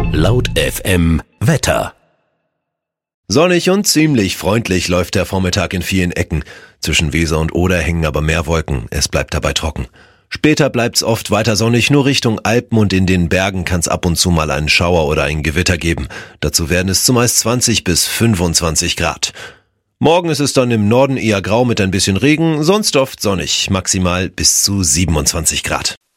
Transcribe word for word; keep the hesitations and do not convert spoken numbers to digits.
Laut F M Wetter. Sonnig und ziemlich freundlich läuft der Vormittag in vielen Ecken. Zwischen Weser und Oder hängen aber mehr Wolken. Es bleibt dabei trocken. Später bleibt's oft weiter sonnig, nur Richtung Alpen und in den Bergen kann's ab und zu mal einen Schauer oder ein Gewitter geben. Dazu werden es zumeist zwanzig bis fünfundzwanzig Grad. Morgen ist es dann im Norden eher grau mit ein bisschen Regen, sonst oft sonnig, maximal bis zu siebenundzwanzig Grad.